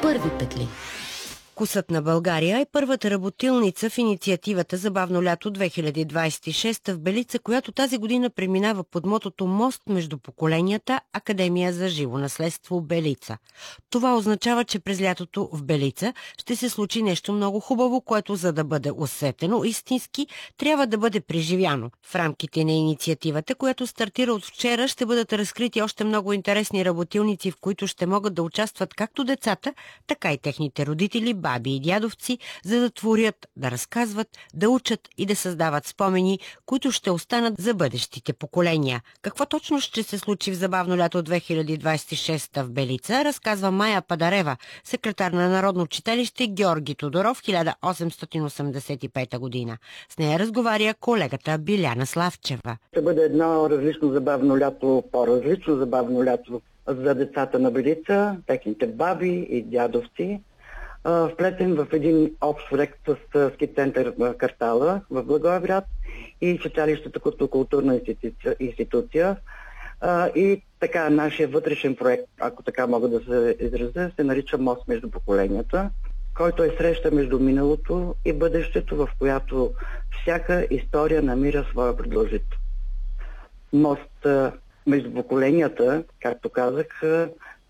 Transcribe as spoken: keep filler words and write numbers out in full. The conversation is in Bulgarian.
първи петли. Вкусът на България е първата работилница в инициативата Забавно лято две хиляди двадесет и шеста в Белица, която тази година преминава под мотото "Мост между поколенията – Академия за живо наследство Белица". Това означава, че през лятото в Белица ще се случи нещо много хубаво, което, за да бъде усетено истински, трябва да бъде преживяно. В рамките на инициативата, която стартира от вчера, ще бъдат разкрити още много интересни работилници, в които ще могат да участват както децата, така и техните родители, баби и дядовци, за да творят, да разказват, да учат и да създават спомени, които ще останат за бъдещите поколения. Какво точно ще се случи в Забавно лято две хиляди двадесет и шеста в Белица, разказва Майя Падарева, секретар на Народно читалище Георги Тодоров, хиляда осемстотин осемдесет и пета година. С нея разговаря колегата Биляна Славчева. Ще бъде едно различно забавно лято, по-различно забавно лято за децата на Белица, техните баби и дядовци, вплетен в един общ проект с ски център Картала в Благоевград и читалището като културна институция, институция. И така, нашия вътрешен проект, ако така мога да се изразя, се нарича "Мост между поколенията", който е среща между миналото и бъдещето, в която всяка история намира своя продължител. Мост между поколенията, както казах,